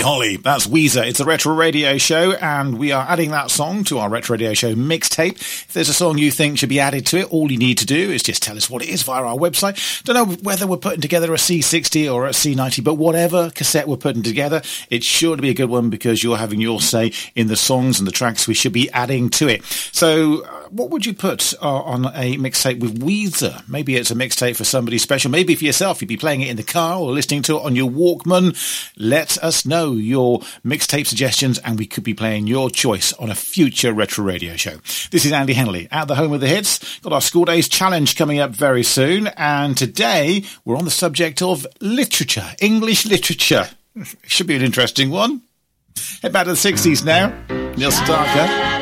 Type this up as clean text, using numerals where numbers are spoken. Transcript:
Holly. That's Weezer. It's a Retro Radio Show, and we are adding that song to our Retro Radio Show mixtape. If there's a song you think should be added to it, all you need to do is just tell us what it is via our website. Don't know whether we're putting together a C60 or a C90, but whatever cassette we're putting together, it's sure to be a good one because you're having your say in the songs and the tracks we should be adding to it. So what would you put on a mixtape with Weezer? Maybe it's a mixtape for somebody special. Maybe for yourself, you'd be playing it in the car or listening to it on your Walkman. Let us know your mixtape suggestions and we could be playing your choice on a future Retro Radio Show. This is Andy Henley at the home of the hits. Got our School Days Challenge coming up very soon, and today we're on the subject of literature, English literature. It should be an interesting one. Head back to the 60s now. Neil Sedaka.